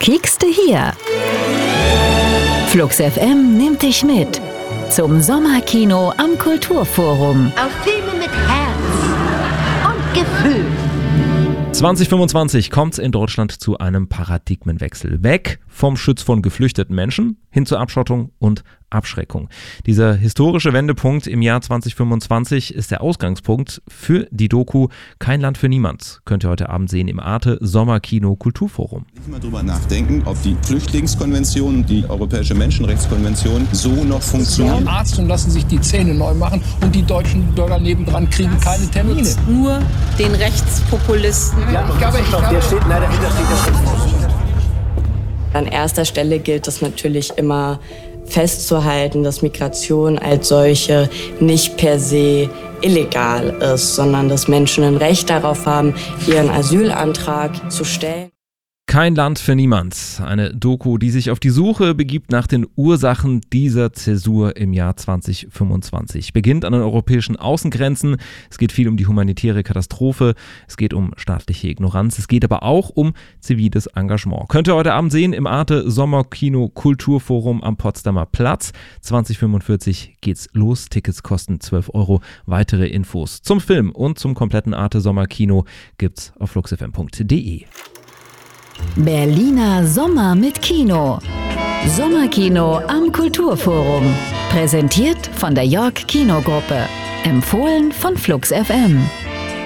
Kiekste hier. Flux FM nimmt dich mit zum Sommerkino am Kulturforum. Auf Filme mit Herz und Gefühl. 2025 kommt es in Deutschland zu einem Paradigmenwechsel. Weg vom Schutz von geflüchteten Menschen hin zur Abschottung und Abschreckung. Dieser historische Wendepunkt im Jahr 2025 ist der Ausgangspunkt für die Doku Kein Land für niemand. Könnt ihr heute Abend sehen im Arte Sommerkino Kulturforum. Nicht mal drüber nachdenken, ob die Flüchtlingskonvention, die Europäische Menschenrechtskonvention so noch funktionieren. Arzt und lassen sich die Zähne neu machen und die deutschen Bürger nebendran kriegen keine Termine. Nur den Rechtspopulisten. Ja, ich glaube, der steht leider hinter steht. An erster Stelle gilt es natürlich immer festzuhalten, dass Migration als solche nicht per se illegal ist, sondern dass Menschen ein Recht darauf haben, ihren Asylantrag zu stellen. Kein Land für niemand. Eine Doku, die sich auf die Suche begibt nach den Ursachen dieser Zäsur im Jahr 2025. Beginnt an den europäischen Außengrenzen. Es geht viel um die humanitäre Katastrophe. Es geht um staatliche Ignoranz. Es geht aber auch um ziviles Engagement. Könnt ihr heute Abend sehen im Arte Sommerkino Kulturforum am Potsdamer Platz. 2045 geht's los. Tickets kosten 12 €. Weitere Infos zum Film und zum kompletten Arte Sommerkino gibt's auf fluxfm.de. Berliner Sommer mit Kino. Sommerkino am Kulturforum. Präsentiert von der York Kinogruppe. Empfohlen von Flux FM.